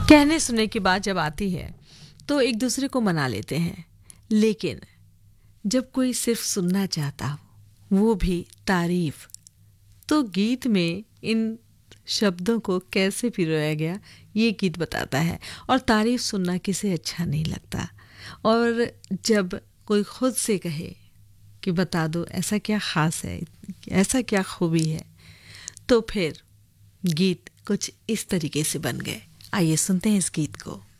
कहने सुनने की बात जब आती है तो एक दूसरे को मना लेते हैं, लेकिन जब कोई सिर्फ सुनना चाहता हो, वो भी तारीफ, तो गीत में इन शब्दों को कैसे पिरोया गया ये गीत बताता है। और तारीफ सुनना किसे अच्छा नहीं लगता, और जब कोई खुद से कहे कि बता दो ऐसा क्या ख़ास है, ऐसा क्या खूबी है, तो फिर गीत कुछ इस तरीके से बन गए। आइए सुनते हैं इस गीत को।